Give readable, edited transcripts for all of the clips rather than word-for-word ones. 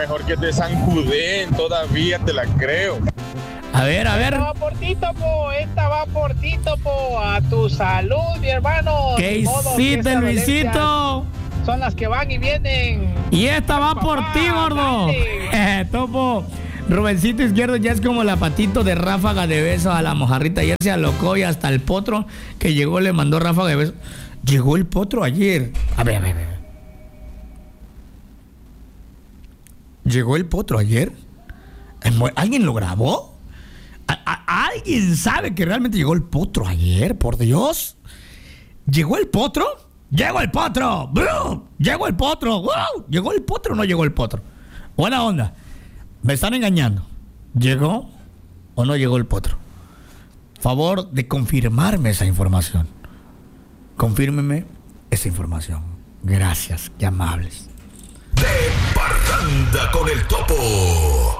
Mejor que te zancudeen, todavía te la creo. A ver. Esta va por ti, Topo. A tu salud, mi hermano. ¿Qué hiciste, Luisito? Son las que van y vienen. Y esta va por ti, gordo. Topo. Rubencito Izquierdo ya es como la patito de ráfaga de beso a la mojarrita. Ayer se alocó y hasta el potro que llegó le mandó ráfaga de beso. Llegó el potro ayer. A ver. ¿Llegó el potro ayer? ¿Alguien lo grabó? ¿Alguien sabe que realmente llegó el potro ayer? Por Dios. ¿Llegó el potro? ¡Llegó el potro! ¡Brum! ¡Llegó el potro! ¡Wow! ¿Llegó el potro o no llegó el potro? Buena onda. Me están engañando. ¿Llegó o no llegó el potro? Favor de confirmarme esa información. Confírmeme esa información. Gracias, qué amables. De Parranda con el Topo.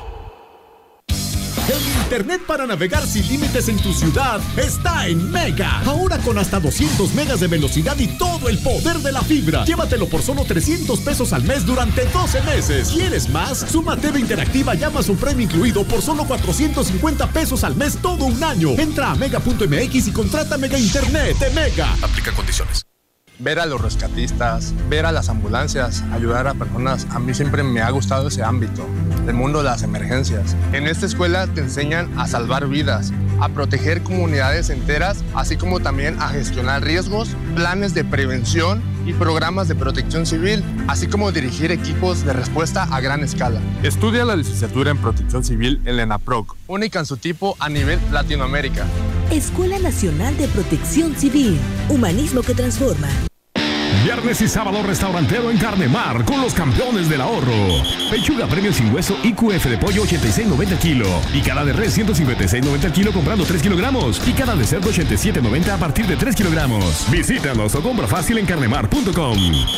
El internet para navegar sin límites en tu ciudad está en Mega. Ahora con hasta 200 megas de velocidad y todo el poder de la fibra. Llévatelo por solo 300 pesos al mes durante 12 meses. ¿Quieres más? Suma TV interactiva y Amazon Prime incluido por solo 450 pesos al mes todo un año. Entra a mega.mx y contrata Mega Internet de Mega. Aplica condiciones. Ver a los rescatistas, ver a las ambulancias, ayudar a personas. A mí siempre me ha gustado ese ámbito, el mundo de las emergencias. En esta escuela te enseñan a salvar vidas, a proteger comunidades enteras, así como también a gestionar riesgos, planes de prevención y programas de protección civil, así como dirigir equipos de respuesta a gran escala. Estudia la licenciatura en Protección Civil en la ENAPROC, única en su tipo a nivel Latinoamérica. Escuela Nacional de Protección Civil, humanismo que transforma. Viernes y sábado restaurantero en Carnemar con los campeones del ahorro. Pechuga premio sin hueso IQF de pollo 86.90 kilo. Picada de res 156.90 kilo comprando 3 kilogramos. Picada de cerdo 87.90 a partir de 3 kilogramos. Visítanos o compra fácil en carnemar.com.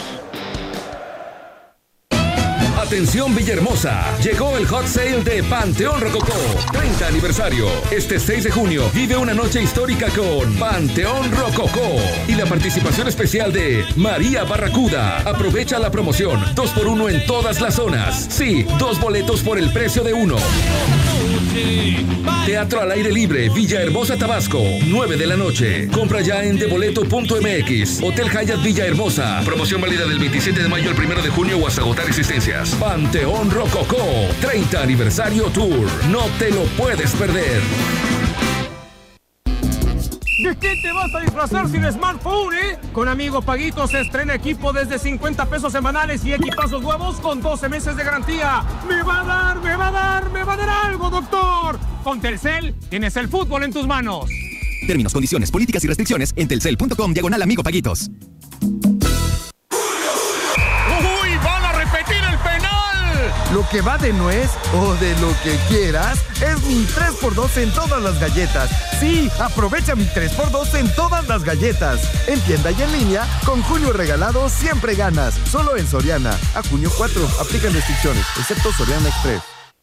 Atención Villahermosa, llegó el hot sale de Panteón Rococó, 30 aniversario. Este 6 de junio vive una noche histórica con Panteón Rococó y la participación especial de María Barracuda. Aprovecha la promoción, 2x1 en todas las zonas. Sí, 2 boletos por el precio de 1. Teatro al aire libre, Villahermosa, Tabasco, 9 de la noche. Compra ya en deboleto.mx. Hotel Hyatt Villahermosa. Promoción válida del 27 de mayo al 1 de junio o hasta agotar existencias. Panteón Rococó, 30 aniversario tour. No te lo puedes perder. ¿De qué te vas a disfrazar sin smartphone, Con Amigos Paguitos se estrena equipo desde 50 pesos semanales y equipazos nuevos con 12 meses de garantía. ¡Me va a dar algo, doctor! Con Telcel tienes el fútbol en tus manos. Términos, condiciones, políticas y restricciones en telcel.com/Amigo Paguitos. Lo que va de nuez o de lo que quieras es mi 3x2 en todas las galletas. Sí, aprovecha mi 3x2 en todas las galletas. En tienda y en línea, con junio regalado siempre ganas. Solo en Soriana. A junio 4, aplican restricciones, excepto Soriana Express.